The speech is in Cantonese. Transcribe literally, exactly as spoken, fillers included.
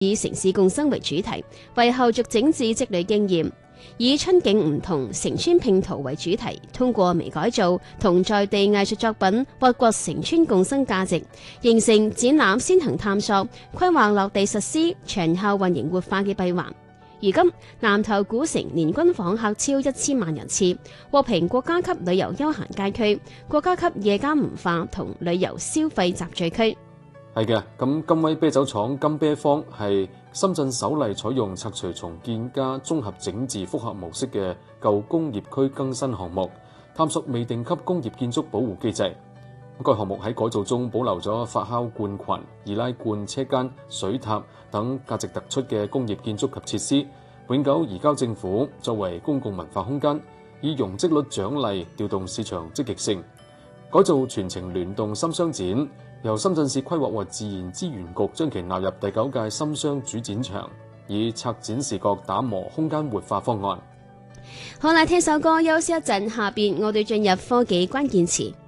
以城市共生為主題，為後續整治積累經驗。以春景唔同城村拼圖為主題，通過微改造同在地藝術作品挖掘城村共生價值，形成展覽先行探索、規劃落地實施、長效運營活化嘅閉環。如今南頭古城年均訪客超一千萬人次，獲評國家級旅遊休閒街區、國家級夜間文化同旅遊消費集聚區。 係嘅，咁金威啤酒廠金啤坊係深圳首例採用拆除重建加綜合整治複合模式嘅舊工業區更新項目，探索未定級工業建築保護機制。該項目喺改造中保留咗發酵罐群、易拉罐車間、水塔等價值突出嘅工業建築及設施，永久移交政府作為公共文化空間，以容積率獎勵調動市場積極性。改造全程聯動深商展，由深圳市規劃和自然資源局將其納入第九屆深商主展場，以策展視覺打磨空間活化方案。 好啦，聽首歌休息一陣，下邊我哋進入科技關鍵詞。